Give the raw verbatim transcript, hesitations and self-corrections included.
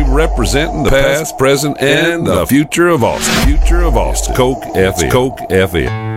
representing the past, present, and the future of Austin. Future of Austin. Coke F M. Coke F M.